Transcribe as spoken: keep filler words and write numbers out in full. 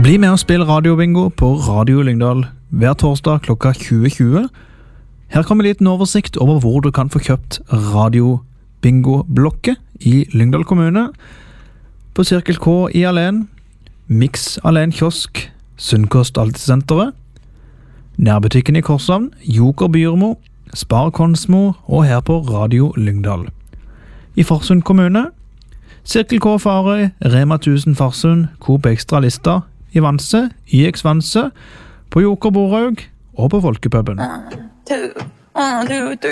Bli med og spill radiobingo på Radio Lyngdal hver torsdag klokka tjue tjue. Her kommer en liten oversikt over hvor du kan få kjøpt radiobingo-blokket i Lyngdal kommune. På Cirkel K i Alen, Mix Alen Kiosk, Sunnkost Altesenteret, nærbutikken i Korshavn, Joker Byrmo, Spar Konsmo og her på Radio Lyngdal. I Farsund kommune, Cirkel K Farøy, Rema tusen Farsund, Coop Extra Lista, i Vanse, I X Vanse, på Joker Borhaug og på Folkepuben.